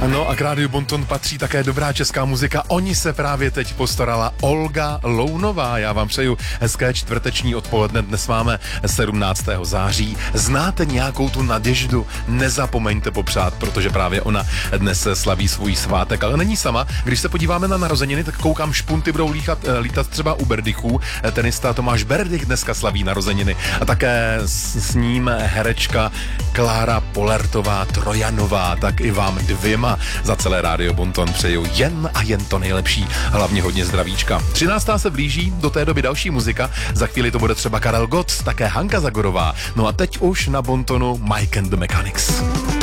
No a k rádiu Bonton patří také dobrá česká muzika. Oni se právě teď postarala Olga Lounová. Já vám přeju hezké čtvrteční odpoledne. Dnes máme 17. září. Znáte nějakou tu naděždu? Nezapomeňte popřát, protože právě ona dnes slaví svůj svátek. Ale není sama. Když se podíváme na narozeniny, tak koukám, špunty budou lítat třeba u Berdychů. Tenista Tomáš Berdych dneska slaví narozeniny. A také s ním herečka Klára Polertová Trojanová. Tak i vám dvěma za celé rádio Bonton přeju jen a jen to nejlepší, hlavně hodně zdravíčka. 13. se blíží, do té doby další muzika, za chvíli to bude třeba Karel Gott, také Hanka Zagorová. No a teď už na Bontonu Mike and the Mechanics.